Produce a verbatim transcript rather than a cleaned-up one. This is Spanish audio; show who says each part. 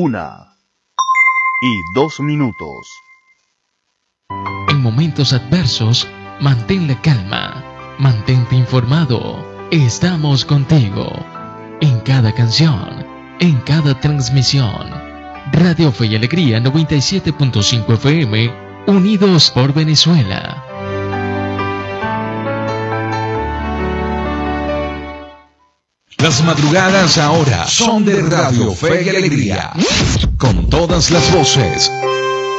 Speaker 1: una y dos minutos.
Speaker 2: En momentos adversos, mantén la calma, mantente informado. Estamos contigo. En cada canción, en cada transmisión. Radio Fe y Alegría noventa y siete punto cinco F M, unidos por Venezuela.
Speaker 3: Las madrugadas ahora son de Radio Fe y Alegría. Con todas las voces,